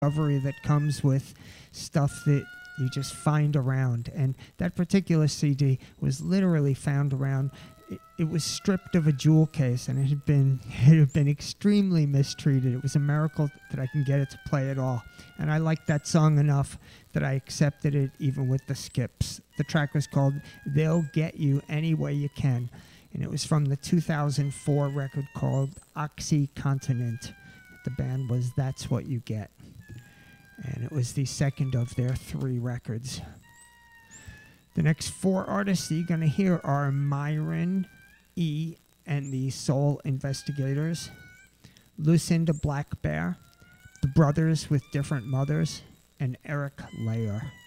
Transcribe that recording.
discovery that comes with stuff that you just find around. And that particular CD was literally found around. It was stripped of a jewel case, and it had been extremely mistreated. It was a miracle that I can get it to play at all. And I liked that song enough that I accepted it even with the skips. The track was called They'll Get You Any Way You Can, and it was from the 2004 record called Oxycontinent. The band was That's What You Get, and it was the second of their 3 records. The next 4 artists that you're going to hear are Myron E. and the Soul Investigators, Lucinda Black Bear, The Brothers with Different Mothers, and Eric Layer.